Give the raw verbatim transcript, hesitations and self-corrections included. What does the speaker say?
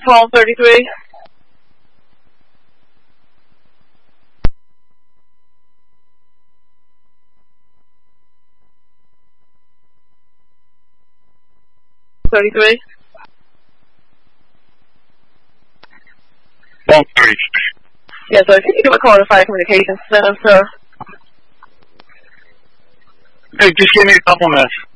twelve thirty-three. thirty-three. one thirty. Yes, sir. Can you give a call to Fire Communications Center, sir? Hey, just give me a couple minutes.